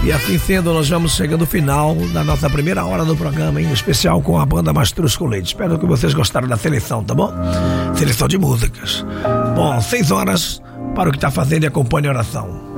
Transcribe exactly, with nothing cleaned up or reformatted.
E assim sendo, nós vamos chegando ao final da nossa primeira hora do programa, em especial com a banda Mastruz com Leite. Espero que vocês gostaram da seleção, tá bom? Seleção de músicas. Bom, seis horas para o que tá fazendo e acompanhe a oração.